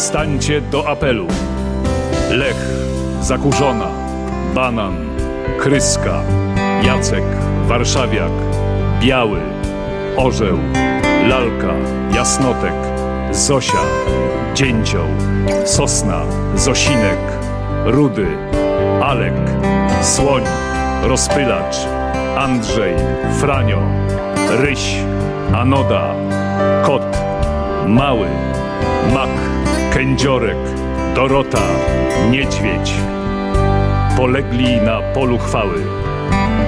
Stańcie do apelu. Lech, Zakurzona, Banan, Kryska, Jacek, Warszawiak, Biały, Orzeł, Lalka, Jasnotek, Zosia, Dzięcioł, Sosna, Zosinek, Rudy, Alek, Słoń, Rozpylacz, Andrzej, Franio, Ryś, Anoda, Kot, Mały, Mak, Kędziorek, Dorota, Niedźwiedź. Polegli na polu chwały.